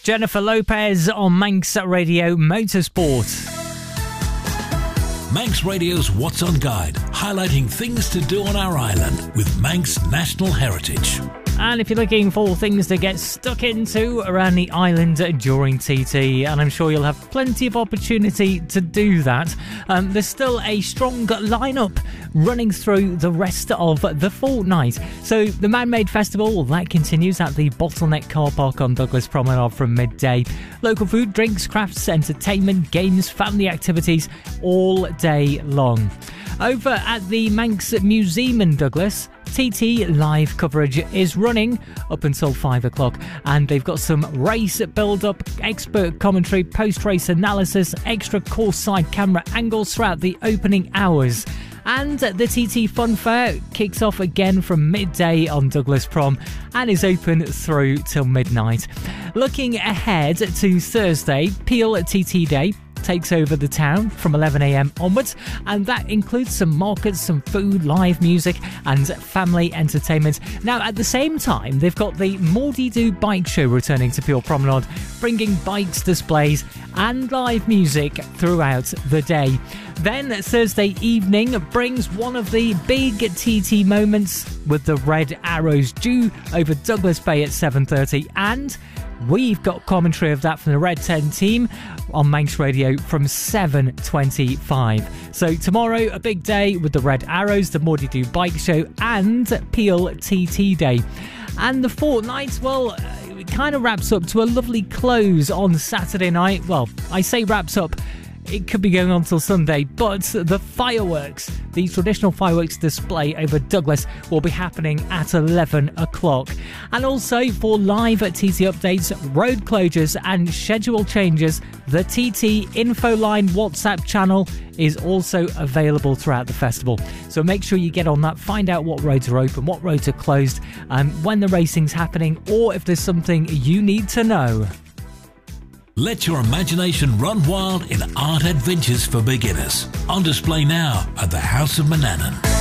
Jennifer Lopez on Manx Radio Motorsport. Manx Radio's What's On Guide, highlighting things to do on our island with Manx National Heritage. And if you're looking for things to get stuck into around the island during TT, and I'm sure you'll have plenty of opportunity to do that, there's still a strong lineup running through the rest of the fortnight. So the Man-Made Festival, that continues at the Bottleneck Car Park on Douglas Promenade from midday. Local food, drinks, crafts, entertainment, games, family activities all day long. Over at the Manx Museum in Douglas, TT live coverage is running up until 5 o'clock, and they've got some race build-up, expert commentary, post-race analysis, extra course side camera angles throughout the opening hours. And the TT Fun Fair kicks off again from midday on Douglas Prom and is open through till midnight. Looking ahead to Thursday, Peel TT Day takes over the town from 11 a.m. onwards, and that includes some markets, some food, live music and family entertainment. Now at the same time, they've got the Maudie Do Bike Show returning to Peel Promenade, bringing bikes, displays and live music throughout the day. Then Thursday evening brings one of the big TT moments with the Red Arrows due over Douglas Bay at 7:30, and we've got commentary of that from the Red 10 team on Manx Radio from 7:25. So tomorrow, a big day with the Red Arrows, the Maudie Do Bike Show and Peel TT Day. And the fortnight, well, it kind of wraps up to a lovely close on Saturday night. Well, I say wraps up, it could be going on till Sunday, but the fireworks, the traditional fireworks display over Douglas, will be happening at 11 o'clock. And also for live TT updates, road closures and schedule changes, the TT Infoline WhatsApp channel is also available throughout the festival. So make sure you get on that, find out what roads are open, what roads are closed, when the racing's happening, or if there's something you need to know. Let your imagination run wild in art adventures for beginners. On display now at the House of Manannan.